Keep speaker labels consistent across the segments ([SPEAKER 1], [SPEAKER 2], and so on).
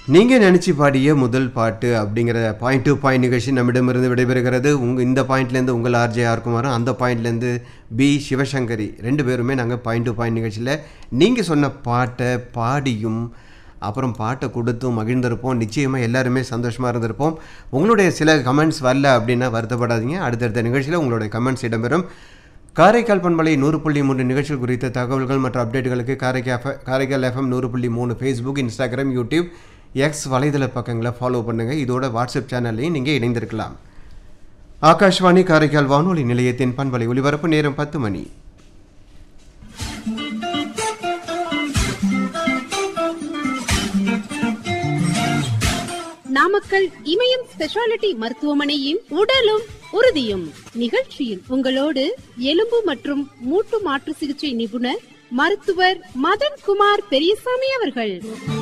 [SPEAKER 1] நீங்க நினைச்சு பாடிய முதல் பாட்டு அப்படிங்கிற பாயிண்ட் டு பாயிண்ட் நிகழ்ச்சி நம்மிடமிருந்து விடைபெறுகிறது. இந்த பாயிண்ட்லேருந்து உங்கள் ஆர்ஜே ஆர்குமாரும், அந்த பாயிண்ட்லேருந்து பி சிவசங்கரி, 2 பேருமே நாங்கள் பாயிண்ட் டு பாயிண்ட் நிகழ்ச்சியில் நீங்கள் சொன்ன பாட்டை பாடியும் அப்புறம் பாட்டை கொடுத்தும் மகிழ்ந்திருப்போம். நிச்சயமாக எல்லாருமே சந்தோஷமாக இருந்திருப்போம். உங்களுடைய சில கமெண்ட்ஸ் வரல அப்படின்னா வருத்தப்படாதீங்க. அடுத்தடுத்த நிகழ்ச்சியில் உங்களுடைய கமெண்ட்ஸ் இடம்பெறும். காரைக்கால் பண்பலை 100.3 நிகழ்ச்சிகள் குறித்த தகவல்கள் மற்றும் அப்டேட்டுகளுக்கு Karaikal FM 100.3 Facebook, Instagram, YouTube, X வலைதள பக்கங்களை ஃபாலோ பண்ணுங்கள். இதோட வாட்ஸ்அப் சேனல்லையும் நீங்கள் இணைந்திருக்கலாம். ஆகாஷ்வாணி காரைக்கால் வானொலி நிலையத்தின் பண்பலை ஒலிபரப்பு நேரம் 10 மணி.
[SPEAKER 2] நாமக்கல் இமயம் ஸ்பெஷாலிட்டி மருத்துவமனையின் உடலும் உறுதியும் நிகழ்ச்சியில் உங்களோடு எலும்பு மற்றும் மூட்டு மாற்று சிகிச்சை நிபுணர் மருத்துவர் மதன்குமார் பெரியசாமி அவர்கள்.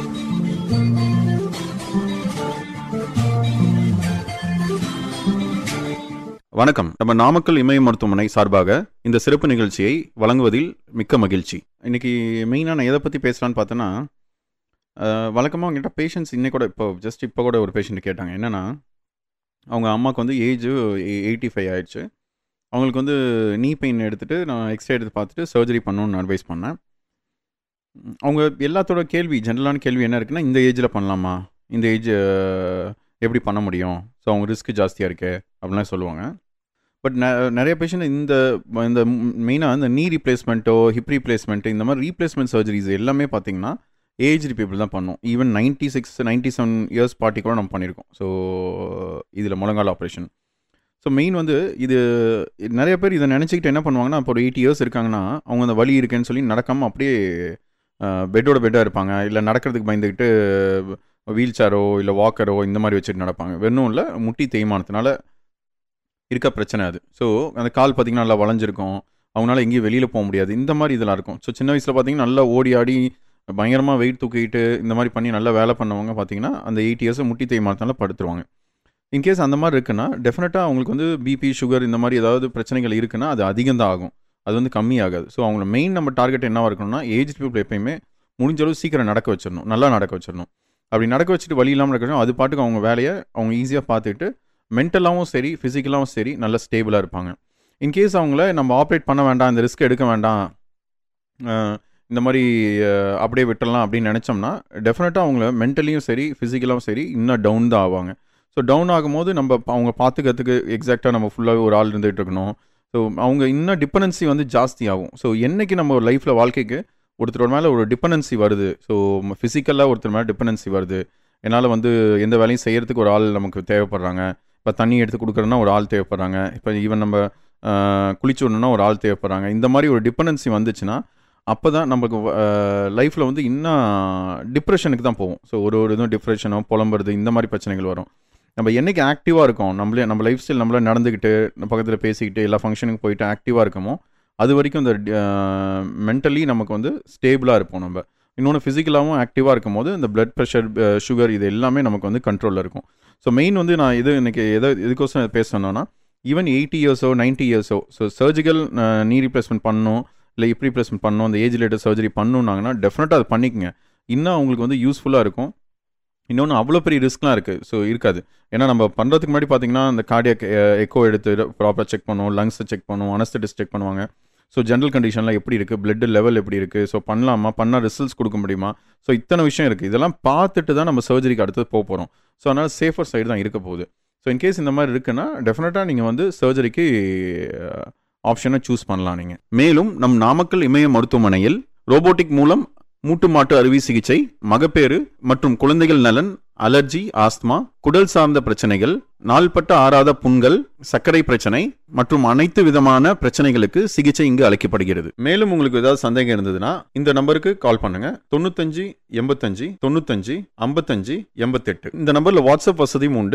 [SPEAKER 3] வணக்கம். நம்ம நாமக்கல் இமய மருத்துவமனை சார்பாக இந்த சிறப்பு நிகழ்ச்சியை வழங்குவதில் மிக்க மகிழ்ச்சி. இன்னைக்கு மெயினாக நான் எதை பற்றி பேசலான்னு பார்த்தோன்னா, வழக்கமாக அவங்ககிட்ட பேஷண்ட்ஸ் இன்னைக்கு கூட இப்போ கூட ஒரு பேஷண்ட் கேட்டாங்க. என்னென்னா, அவங்க அம்மாவுக்கு வந்து ஏஜ் 85 ஆயிடுச்சு. அவங்களுக்கு வந்து நீ பெயின் எடுத்துகிட்டு நான் எக்ஸ்ரே எடுத்து பார்த்துட்டு சர்ஜரி பண்ணணுன்னு அட்வைஸ் பண்ணேன். அவங்க எல்லாத்தோட கேள்வி, ஜென்ரலான கேள்வி என்ன இருக்குன்னா, இந்த ஏஜில் பண்ணலாமா, இந்த ஏஜ் எப்படி பண்ண முடியும், ஸோ அவங்க ரிஸ்க் ஜாஸ்தியாக இருக்கே அப்படிலாம் சொல்லுவாங்க. பட் நிறைய பேஷண்ட் இந்த மெயினாக இந்த நீ ரீப்ளேஸ்மெண்ட்டோ ஹிப் ரீப்ளேஸ்மெண்ட்டு இந்த மாதிரி ரீப்ளேஸ்மெண்ட் சர்ஜரிஸ் எல்லாமே பார்த்திங்கன்னா ஏஜ்டு பீப்புள் தான் பண்ணும். ஈவன் 96-97 இயர்ஸ் பார்ட்டி கூட நம்ம பண்ணியிருக்கோம். ஸோ இதில் முழங்கால் ஆப்ரேஷன். ஸோ மெயின் வந்து இது நிறைய பேர் இதை நினச்சிக்கிட்டு என்ன பண்ணுவாங்கன்னா, இப்போ ஒரு 80 இயர்ஸ் இருக்காங்கன்னா அவங்க அந்த வலி இருக்குன்னு சொல்லி நடக்காமல் அப்படியே பெட்டாக இருப்பாங்க. இல்லை நடக்கிறதுக்கு பயந்துக்கிட்டு வீல் சேரோ இல்லை வாக்கரோ இந்த மாதிரி வச்சுட்டு நடப்பாங்க. வெறும் இல்லை, முட்டி தேய்மானத்தினால இருக்க பிரச்சனை அது. ஸோ அந்த கால் பார்த்திங்கன்னா நல்லா வளைஞ்சிருக்கும், அவங்களால எங்கேயும் வெளியில் போக முடியாது, இந்த மாதிரி இதெல்லாம் இருக்கும். ஸோ சின்ன வயசில் பார்த்திங்கன்னா நல்லா ஓடி ஆடி பயங்கரமாக வெயிட் தூக்கிட்டு இந்த மாதிரி பண்ணி நல்லா வேலை பண்ணவங்க பார்த்திங்கன்னா அந்த 80 இயர்ஸ் முட்டி தேய்மானத்தினால படுத்துருவாங்க. இன்கேஸ் அந்த மாதிரி இருக்குன்னா டெஃபினட்டாக அவங்களுக்கு வந்து பிபி, சுகர் இந்த மாதிரி ஏதாவது பிரச்சனைகள் இருக்குன்னா அது அதிகம் தான் ஆகும், அது வந்து கம்மியாகாது. ஸோ அவங்கள மெயின் நம்ம டார்கெட் என்னவாக இருக்கணும்னா, ஏஜ் பீப்புள் எப்பயுமே முடிஞ்சளவு சீக்கிரம் நடக்க வச்சிடணும், நல்லா நடக்க வச்சிடணும். அப்படி நடக்க வச்சுட்டு வலி இல்லாமல் இருக்கணும். அது பாட்டுக்கு அவங்க வேலையை அவங்க ஈஸியாக பார்த்துக்கிட்டு மென்டலாகவும் சரி ஃபிசிக்கலாகவும் சரி நல்ல ஸ்டேபிளாக இருப்பாங்க. இன்கேஸ் அவங்கள நம்ம ஆப்ரேட் பண்ண வேண்டாம், இந்த ரிஸ்க் எடுக்க வேண்டாம், இந்த மாதிரி அப்படியே விட்டுடலாம் அப்படின்னு நினச்சோம்னா டெஃபினட்டாக அவங்கள மென்டலியும் சரி ஃபிசிக்கலாகவும் சரி இன்னும் டவுன் தான் ஆவாங்க. ஸோ டவுன் ஆகும்போது நம்ம அவங்க பார்த்துக்கிறதுக்கு எக்ஸாக்டாக நம்ம ஃபுல்லாகவே ஒரு ஆள் இருந்துகிட்டு இருக்கணும். ஸோ அவங்க இன்னும் டிபெண்டன்சி வந்து ஜாஸ்தி ஆகும். ஸோ என்றைக்கு நம்ம லைஃப்பில் வாழ்க்கைக்கு ஒருத்தரோட மேலே ஒரு டிபெண்டன்சி வருது, ஸோ ஃபிசிக்கலாக ஒருத்தர் மேலே டிபெண்டன்சி வருது, என்னால் வந்து எந்த வேலையும் செய்கிறதுக்கு ஒரு ஆள் நமக்கு தேவைப்படுறாங்க. இப்போ தண்ணி எடுத்து கொடுக்குறோன்னா ஒரு ஆள் தேவைப்படுறாங்க. இப்போ ஈவன் நம்ம குளிச்சு விடணுன்னா ஒரு ஆள் தேவைப்படுறாங்க. இந்த மாதிரி ஒரு டிபெண்டன்சி வந்துச்சுன்னா அப்போ தான் நமக்கு லைஃப்பில் வந்து இன்னும் டிப்ரெஷனுக்கு தான் போகும். ஸோ ஒரு இதுவும் டிப்ரெஷனோ புலம்புறது இந்த மாதிரி பிரச்சனைகள் வரும். நம்ம என்றைக்கு ஆக்டிவாக இருக்கோம், நம்ம லைஃப் ஸ்டைல் நம்மளே நடந்துக்கிட்டு பக்கத்தில் பேசிக்கிட்டு எல்லா ஃபங்க்ஷனுக்கு போயிட்டு ஆக்டிவாக இருக்கமோ அது வரைக்கும் இந்த மென்டலி நமக்கு வந்து ஸ்டேபிளாக இருப்போம். நம்ம இன்னொன்று ஃபிசிக்கலாகவும் ஆக்டிவாக இருக்கும் போது இந்த பிளட் ப்ரெஷர், சுகர் இது எல்லாமே நமக்கு வந்து கண்ட்ரோலில் இருக்கும். ஸோ மெயின் வந்து நான் இன்றைக்கி எதுக்கோசம் பேசணுன்னா, even 80 இயர்ஸோ 90 இயர்ஸோ so surgical knee replacement பண்ணணும் இல்லை ஹிப் ரீப்ளேஸ்மெண்ட் பண்ணணும், அந்த ஏஜ் ரிலேட்டட் சர்ஜரி பண்ணணுன்னாங்கன்னா டெஃபினட்டாக அது பண்ணிக்கங்க. இன்னும் அவங்களுக்கு வந்து யூஸ்ஃபுல்லாக இருக்கும். இன்னொன்று அவ்வளோ பெரிய ரிஸ்க்லாம் இருக்குது, ஸோ இருக்காது. ஏன்னா நம்ம பண்ணுறதுக்கு முன்னாடி பார்த்திங்கன்னா இந்த கார்டியாக் எக்கோ எடுத்து ப்ராப்பராக செக் பண்ணுவோம், லங்ஸை செக் பண்ணுவோம், அனஸ்தட்டிஸ்ட் செக் பண்ணுவாங்க. ஸோ ஜென்ரல் கண்டிஷன்லாம் எப்படி இருக்குது, பிளட் லெவல் எப்படி இருக்குது, ஸோ பண்ணலாமா, பண்ணால் ரிசல்ட்ஸ் கொடுக்க முடியுமா, ஸோ இத்தனை விஷயம் இருக்குது. இதெல்லாம் பார்த்துட்டு தான் நம்ம சர்ஜரிக்கு அடுத்தது போக போகிறோம். ஸோ அதனால் சேஃபர் சைடு தான் இருக்க போகுது. ஸோ இன்கேஸ் இந்த மாதிரி இருக்குன்னா டெஃபினட்டாக நீங்கள் வந்து சர்ஜரிக்கு ஆப்ஷனை சூஸ் பண்ணலாம் நீங்கள். மேலும் நம் நாமக்கல் இமய மருத்துவமனையில் ரோபோட்டிக் மூலம் மூட்டு மாட்டு அறுவை சிகிச்சை, மகப்பேறு மற்றும் குழந்தைகள் நலன், அலர்ஜி, ஆஸ்துமா, குடல் சார்ந்த பிரச்சனைகள், நாள்பட்ட ஆறாத புண்கள், சர்க்கரை பிரச்சனை மற்றும் அனைத்து விதமான பிரச்சனைகளுக்கு சிகிச்சை இங்கு அளிக்கப்படுகிறது. மேலும் உங்களுக்கு ஏதாவது சந்தேகம் இருந்ததுன்னா இந்த நம்பருக்கு கால் பண்ணுங்க. 95 85 95 55 88. இந்த நம்பர்ல வாட்ஸ்அப் வசதியும் உண்டு.